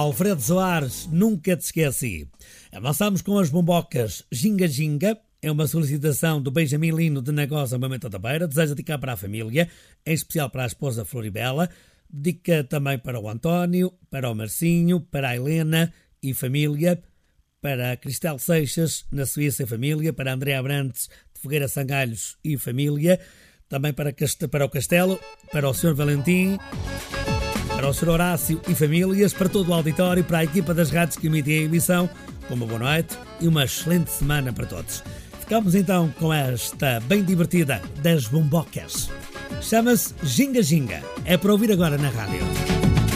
Alfredo Soares, nunca te esqueci. Avançamos com as bombocas Ginga Ginga. É uma solicitação do Benjamin Lino de Nagosa, Momento da Beira. Deseja dedicar para a família, em especial para a esposa Floribela. Dedica também para o António, para o Marcinho, para a Helena e família, para a Cristel Seixas, na Suíça e família, para a Andréa Abrantes, de Fogueira Sangalhos e família, também para o Castelo, para o Sr. Valentim, para o Sr. Horácio e famílias, para todo o auditório, para a equipa das rádios que emitem a emissão. Uma boa noite e uma excelente semana para todos. Ficamos então com esta bem divertida das bombocas. Chama-se Ginga Ginga. É para ouvir agora na rádio.